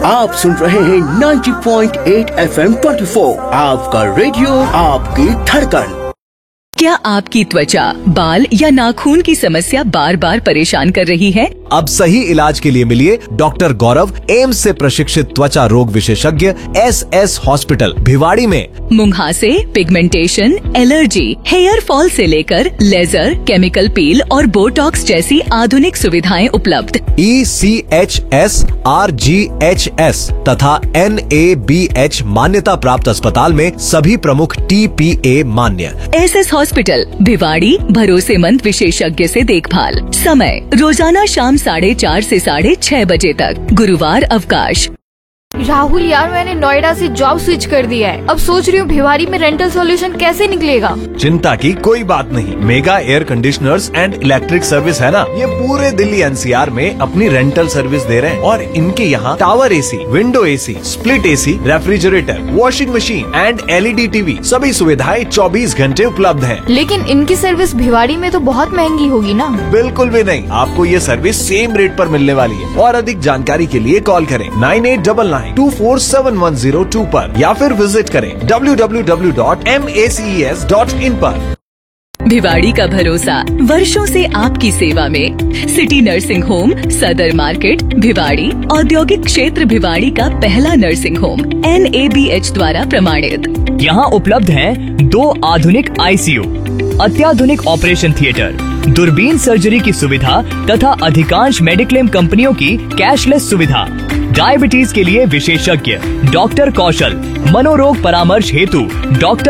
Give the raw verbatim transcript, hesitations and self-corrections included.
आप सुन रहे हैं नब्बे पॉइंट आठ एफ एम चौबीस, आपका रेडियो, आपकी धड़कन। क्या आपकी त्वचा, बाल या नाखून की समस्या बार बार परेशान कर रही है? अब सही इलाज के लिए मिलिए डॉक्टर गौरव, एम्स से प्रशिक्षित त्वचा रोग विशेषज्ञ, एस एस हॉस्पिटल भिवाड़ी में। मुहासे, पिगमेंटेशन, एलर्जी, हेयर फॉल से लेकर लेजर, केमिकल पील और बोटॉक्स जैसी आधुनिक सुविधाएं उपलब्ध। ई C H S, R G H S तथा एन ए बी एच मान्यता प्राप्त अस्पताल में सभी प्रमुख टी पी ए मान्य। एस एस हॉस्पिटल भिवाड़ी, भरोसेमंद विशेषज्ञ से देखभाल। समय रोजाना शाम साढ़े चार से साढ़े छह बजे तक, गुरुवार अवकाश। राहुल यार, मैंने नोएडा से जॉब स्विच कर दिया है। अब सोच रही हूँ भिवाड़ी में रेंटल सॉल्यूशन कैसे निकलेगा। चिंता की कोई बात नहीं, mega air conditioners and electric service है ना, ये पूरे दिल्ली एन सी आर में अपनी रेंटल सर्विस दे रहे हैं। और इनके यहाँ tower AC, window AC, split AC, refrigerator, washing machine and L E D TV सभी सुविधाएं चौबीस घंटे उपलब्ध है। लेकिन इनकी सर्विस भिवाड़ी में तो बहुत महंगी होगी ना। बिल्कुल भी नहीं, आपको ये सर्विस सेम रेट पर मिलने वाली है। और अधिक जानकारी के लिए कॉल करें nine eight double nine to four seven one zero to पर या फिर विजिट करें W W W dot M A C E S dot in पर। भिवाड़ी का भरोसा, वर्षों से आपकी सेवा में। सिटी नर्सिंग होम, सदर मार्केट, भिवाड़ी। औद्योगिक क्षेत्र भिवाड़ी का पहला nursing home, N A B H द्वारा प्रमाणित। यहाँ उपलब्ध हैं दो आधुनिक आई सी यू, अत्याधुनिक ऑपरेशन थिएटर, दूरबीन सर्जरी की सुविधा तथा अधिकांश मेडिक्लेम कंपनियों की कैशलेस सुविधा। डायबिटीज के लिए विशेषज्ञ डॉक्टर कौशल, मनोरोग परामर्श हेतु डॉक्टर